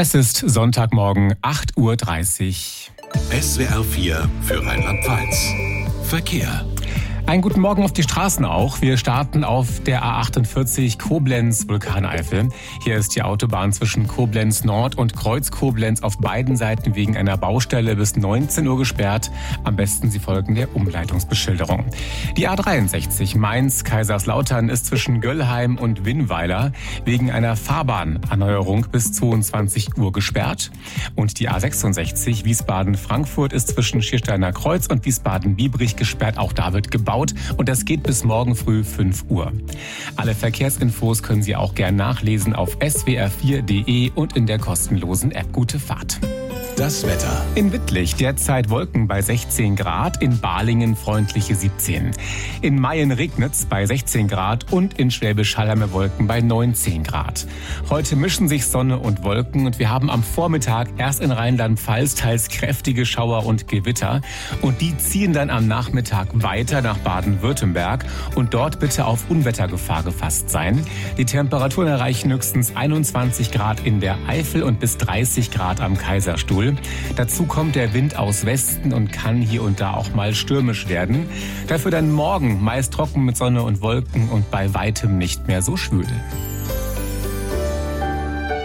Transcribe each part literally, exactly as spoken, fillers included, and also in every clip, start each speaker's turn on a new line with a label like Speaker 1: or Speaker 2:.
Speaker 1: Es ist Sonntagmorgen, acht Uhr dreißig.
Speaker 2: S W R vier für Rheinland-Pfalz. Verkehr.
Speaker 1: Einen guten Morgen auf die Straßen auch. Wir starten auf der A achtundvierzig Koblenz-Vulkaneifel. Hier ist die Autobahn zwischen Koblenz Nord und Kreuz-Koblenz auf beiden Seiten wegen einer Baustelle bis neunzehn Uhr gesperrt. Am besten Sie folgen der Umleitungsbeschilderung. Die A dreiundsechzig Mainz-Kaiserslautern ist zwischen Göllheim und Winnweiler wegen einer Fahrbahnerneuerung bis zweiundzwanzig Uhr gesperrt. Und die A sechsundsechzig Wiesbaden-Frankfurt ist zwischen Schiersteiner Kreuz und Wiesbaden-Biebrich gesperrt. Auch da wird gebaut. Und das geht bis morgen früh fünf Uhr. Alle Verkehrsinfos können Sie auch gern nachlesen auf s w r vier punkt d e und in der kostenlosen App Gute Fahrt.
Speaker 2: Das Wetter.
Speaker 1: In Wittlich derzeit Wolken bei sechzehn Grad, in Balingen freundliche siebzehn. In Mayen regnet's bei sechzehn Grad und in Schwäbisch Hall haben wir Wolken bei neunzehn Grad. Heute mischen sich Sonne und Wolken und wir haben am Vormittag erst in Rheinland-Pfalz teils kräftige Schauer und Gewitter. Und die ziehen dann am Nachmittag weiter nach Baden-Württemberg und dort bitte auf Unwettergefahr gefasst sein. Die Temperaturen erreichen höchstens einundzwanzig Grad in der Eifel und bis dreißig Grad am Kaiserstuhl. Dazu kommt der Wind aus Westen und kann hier und da auch mal stürmisch werden. Dafür dann morgen meist trocken mit Sonne und Wolken und bei weitem nicht mehr so schwül.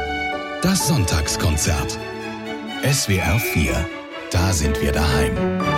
Speaker 2: Das Sonntagskonzert. S W R vier. Da sind wir daheim.